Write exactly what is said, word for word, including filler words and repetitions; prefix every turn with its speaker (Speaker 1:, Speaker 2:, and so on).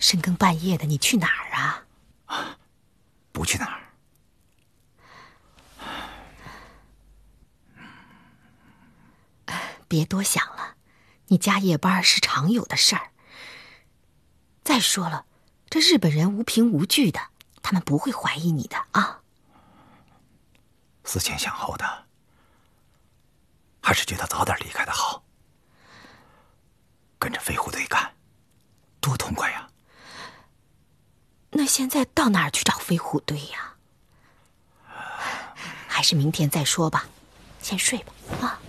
Speaker 1: 深更半夜的，你去哪儿啊？
Speaker 2: 啊，不去哪儿。
Speaker 1: 别多想了，你加夜班是常有的事儿。再说了，这日本人无凭无据的，他们不会怀疑你的啊。
Speaker 2: 思前想后的，还是觉得早点离开的好。跟着飞虎队干，多痛快呀！
Speaker 1: 那现在到哪儿去找飞虎队呀？还是明天再说吧，先睡吧，啊。